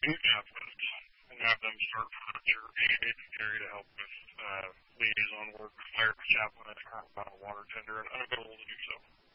new chaplains and have them start for your agency area to help with liaison work, fire chaplain, and current water tender, and unavailable to do so.